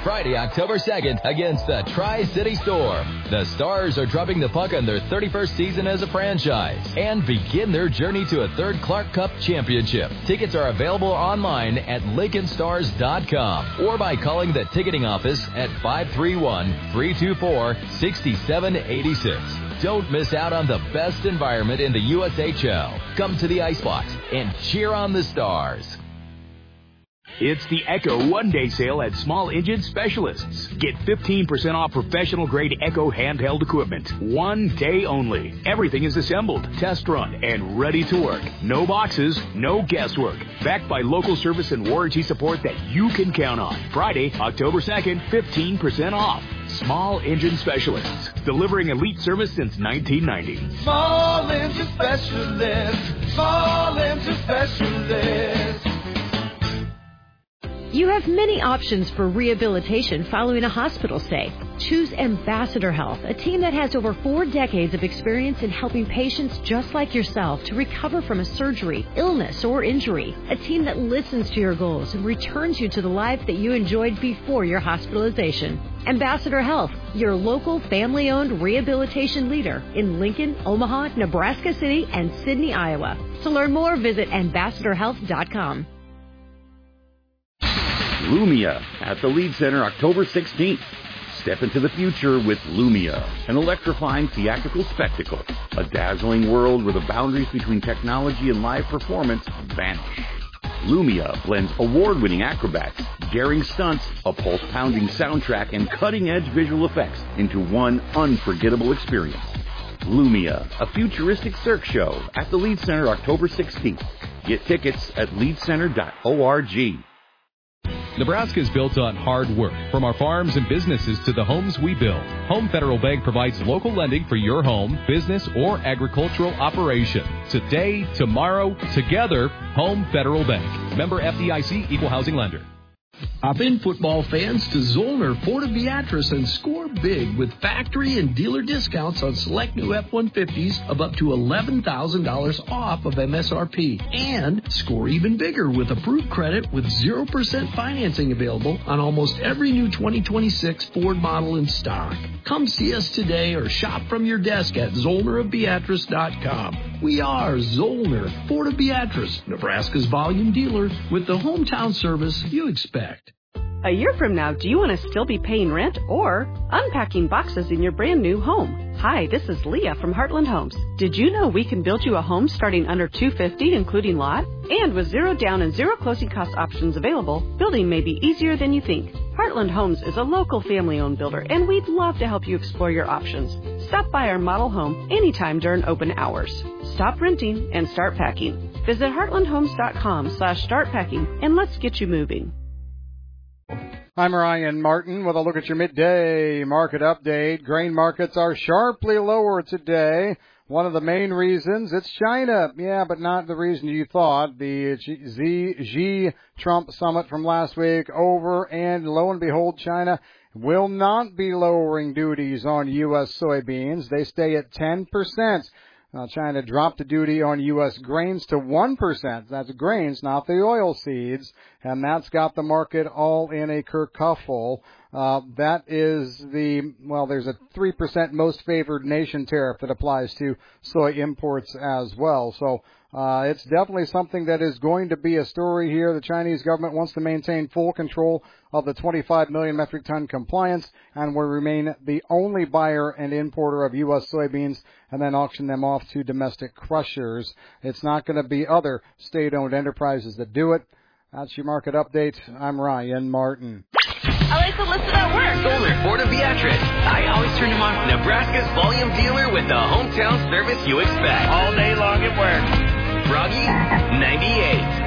Friday, October 2nd against the Tri-City Storm. The Stars are dropping the puck on their 31st season as a franchise and begin their journey to a third Clark Cup championship. Tickets are available online at LincolnStars.com or by calling the ticketing office at 531-324-6786. Don't miss out on the best environment in the USHL. Come to the Icebox and cheer on the Stars. It's the Echo one-day sale at Small Engine Specialists. Get 15% off professional-grade Echo handheld equipment. One day only. Everything is assembled, test run, and ready to work. No boxes, no guesswork. Backed by local service and warranty support that you can count on. Friday, October 2nd, 15% off. Small Engine Specialists. Delivering elite service since 1990. Small Engine Specialists. Small Engine Specialists. You have many options for rehabilitation following a hospital stay. Choose Ambassador Health, a team that has over 4 decades of experience in helping patients just like yourself to recover from a surgery, illness, or injury. A team that listens to your goals and returns you to the life that you enjoyed before your hospitalization. Ambassador Health, your local family-owned rehabilitation leader in Lincoln, Omaha, Nebraska City, and Sidney, Iowa. To learn more, visit ambassadorhealth.com. Lumia at the Lead Center October 16th. Step into the future with Lumia, an electrifying theatrical spectacle, a dazzling world where the boundaries between technology and live performance vanish. Lumia blends award-winning acrobats, daring stunts, a pulse-pounding soundtrack, and cutting-edge visual effects into one unforgettable experience. Lumia, a futuristic cirque show at the Lead Center October 16th. Get tickets at leadcenter.org. Nebraska is built on hard work. From our farms and businesses to the homes we build, Home Federal Bank provides local lending for your home, business, or agricultural operation. Today, tomorrow, together, Home Federal Bank. Member FDIC, Equal Housing Lender. Hop in, football fans, to Zollner Ford Beatrice and score big with factory and dealer discounts on select new F-150s of up to $11,000 off of MSRP. And score even bigger with approved credit with 0% financing available on almost every new 2026 Ford model in stock. Come see us today or shop from your desk at ZollnerofBeatrice.com. We are Zollner Ford of Beatrice, Nebraska's volume dealer with the hometown service you expect. A year from now, do you want to still be paying rent or unpacking boxes in your brand new home? Hi, this is Leah from Heartland Homes. Did you know we can build you a home starting under $250, including lot? And with 0 down and 0 closing cost options available, building may be easier than you think. Heartland Homes is a local family-owned builder, and we'd love to help you explore your options. Stop by our model home anytime during open hours. Stop renting and start packing. Visit heartlandhomes.com/startpacking and let's get you moving. I'm Ryan Martin with a look at your midday market update. Grain markets are sharply lower today. One of the main reasons, it's China. Yeah, but not the reason you thought. The Xi Trump summit from last week over, and lo and behold, China will not be lowering duties on U.S. soybeans. They stay at 10%. China dropped the duty on U.S. grains to 1%. That's grains, not the oil seeds. And that's got the market all in a kerfuffle. That is there's a 3% most favored nation tariff that applies to soy imports as well. So it's definitely something that is going to be a story here. The Chinese government wants to maintain full control of the 25 million metric ton compliance and will remain the only buyer and importer of U.S. soybeans and then auction them off to domestic crushers. It's not going to be other state-owned enterprises that do it. That's your market update. I'm Ryan Martin. I like to listen at work. Zollner Ford of Beatrice. I always turn him on Nebraska's volume dealer with the hometown service you expect. All day long at work. Froggy 98.